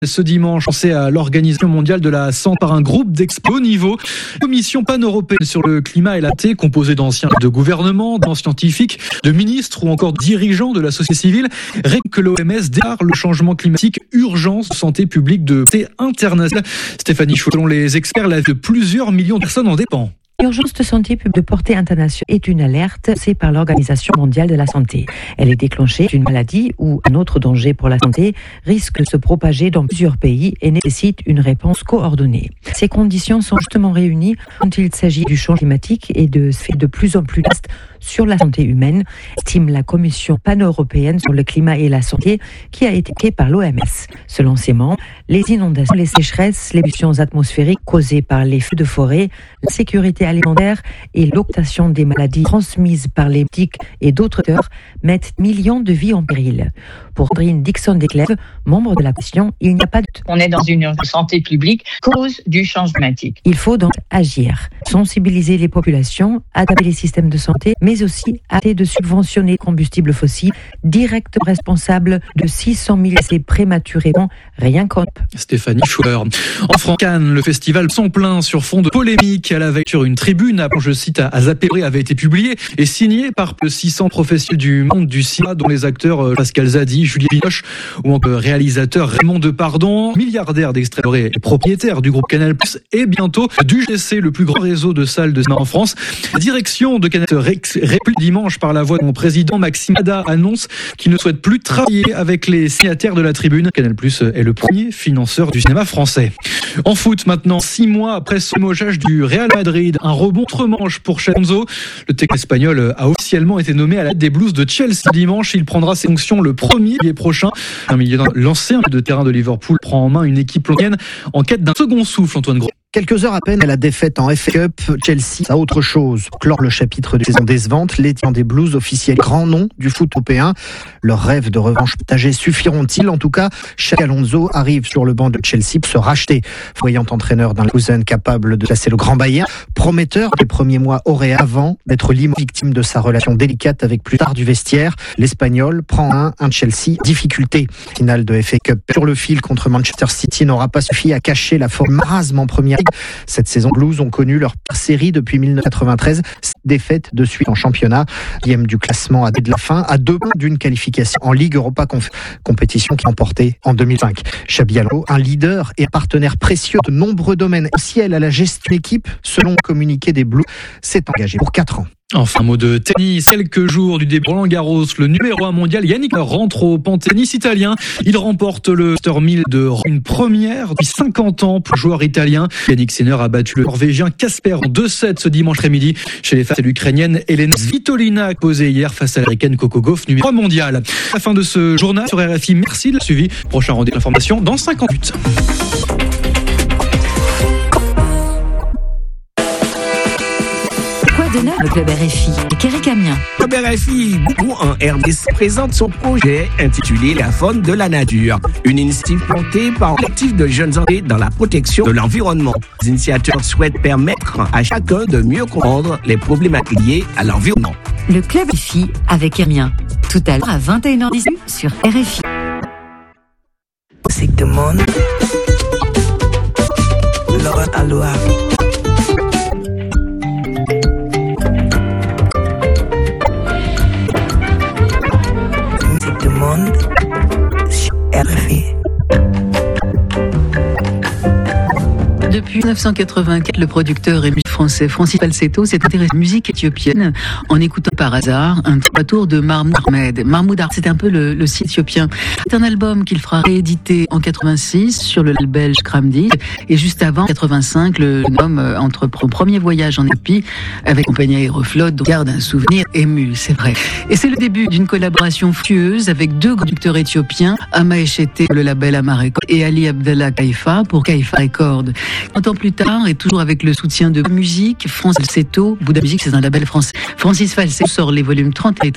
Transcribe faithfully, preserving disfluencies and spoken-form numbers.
Ce dimanche, lancé à l'Organisation mondiale de la santé par un groupe d'experts haut niveau, commission pan-européenne sur le climat et la santé, composée d'anciens de gouvernement, d'anciens scientifiques, de ministres ou encore de dirigeants de la société civile, réclame que l'O M S déclare le changement climatique urgence de santé publique de santé internationale. Stéphanie Chou, selon les experts, la vie de plusieurs millions de personnes en dépend. L'urgence de santé publique de portée internationale est une alerte lancée par l'Organisation mondiale de la santé. Elle est déclenchée d'une maladie ou un autre danger pour la santé risque de se propager dans plusieurs pays et nécessite une réponse coordonnée. Ces conditions sont justement réunies quand il s'agit du changement climatique et de faits de plus en plus vastes sur la santé humaine, estime la Commission pan-européenne sur le climat et la santé qui a été créée par l'O M S. Selon ses membres, les inondations, les sécheresses, les pollutions atmosphériques causées par les feux de forêt, la sécurité alimentaire et l'augmentation des maladies transmises par les tiques et d'autres acteurs mettent millions de vies en péril. Pour Sandrine Dixon-Desclèves, membre de la Commission, il n'y a pas de... On est dans une santé publique cause du changement climatique. Il faut donc agir, sensibiliser les populations, adapter les systèmes de santé, mais aussi arrêter de subventionner les combustibles fossiles, direct responsable de six cent mille décès prématurément, rien qu'en... Stéphanie Schouer. En France, Cannes, le festival s'en plein sur fond de polémique à la veille sur une tribune, je cite, à Zappéré avait été publiée et signée par six cents professionnels du monde du cinéma, dont les acteurs Pascal Zadi, Julie Binoche ou encore réalisateur Raymond Depardon, milliardaire d'extraits et propriétaire du groupe Canal+, et bientôt du G C, le plus grand réseau de salles de cinéma en France. La direction de Canal réplique dimanche par la voix de mon président Maxime Ada annonce qu'il ne souhaite plus travailler avec les signataires de la tribune. Canal+ est le premier financeur du cinéma français. En foot maintenant, six mois après ce limogeage du Real Madrid, un rebond outre-Manche pour Chalonzo. Le technicien espagnol a officiellement été nommé à la tête des Blues de Chelsea dimanche. Il prendra ses fonctions le premier juillet prochain. Un milieu l'ancien de terrain de Liverpool prend en main une équipe londonienne en quête d'un second souffle, Antoine Gros. Quelques heures à peine à la défaite en F A Cup, Chelsea a autre chose. Pour clore le chapitre de saison décevante, les Tigres des Blues officiels grand nom du foot européen. Leurs rêves de revanche partagés suffiront-ils? En tout cas, Xabi Alonso arrive sur le banc de Chelsea pour se racheter. Voyant entraîneur d'un Leverkusen capable de classer le Grand Bayern, prometteur des premiers mois au Real avant d'être limogé victime de sa relation délicate avec plus tard du vestiaire. L'Espagnol prend un, un Chelsea difficulté. Finale de F A Cup sur le fil contre Manchester City n'aura pas suffi à cacher la forme marasme en première. Cette saison, Blues ont connu leur pire série depuis dix-neuf cent quatre-vingt-treize, défaite de suite en championnat, dixième du classement à de la fin, à deux points d'une qualification en Ligue Europa, conf- compétition qui a emporté en deux mille cinq. Xabi Alonso, un leader et un partenaire précieux de nombreux domaines essentiels à la gestion d'équipe, selon le communiqué des Blues, s'est engagé pour quatre ans. Enfin, mot de tennis. Quelques jours du début Roland Garros, le numéro un mondial Yannick rentre au tennis italien. Il remporte le Master mille de Rome, une première depuis cinquante ans pour le joueur italien. Yannick Sinner a battu le Norvégien Casper en deux sept ce dimanche après-midi. Chez les femmes, c'est l'Ukrainienne Elena Svitolina posée hier face à l'Américaine Coco Gauff, numéro un mondial. À la fin de ce journal sur R F I, merci de la suivi. Prochain rendez-vous d'information dans cinquante-huit. Le Club R F I et Eric Amien. Le Club R F I, beaucoup en R D C, présente son projet intitulé La faune de la nature. Une initiative portée par un collectif de jeunes engagés dans la protection de l'environnement. Les initiateurs souhaitent permettre à chacun de mieux comprendre les problématiques liées à l'environnement. Le Club R F I avec Amien. Tout à l'heure à vingt et une heures dix sur R F I. C'est de monde. Laura Aloha. Depuis mille neuf cent quatre-vingt-quatre, le producteur et musicien français Francis Falsetto s'est intéressé à la musique éthiopienne en écoutant par hasard un tour de Mahmoud Ahmed. Mahmoud Ahmed, c'est un peu le, le site éthiopien. C'est un album qu'il fera rééditer en quatre-vingt-six sur le label belge Kramdi. Et juste avant, en quatre-vingt-cinq, le homme entreprend son premier voyage en Éthiopie avec compagnie Aeroflot, dont garde un souvenir ému, c'est vrai. Et c'est le début d'une collaboration fructueuse avec deux producteurs éthiopiens, Ama Echete pour le label Ama Records et Ali Abdallah Kaifa pour Kaifa Records. trente ans plus tard, et toujours avec le soutien de musique, Francis Falsetto, Bouddha Music, c'est un label français. Francis Falsetto sort les volumes trente et